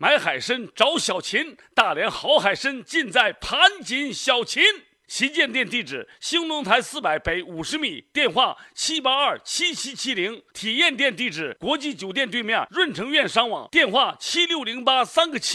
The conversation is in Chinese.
买海参找小秦，大连好海参尽在盘锦小秦。旗舰店地址：兴隆台400北50米，电话7827770。体验店地址：国际酒店对面润城苑商网，电话760837。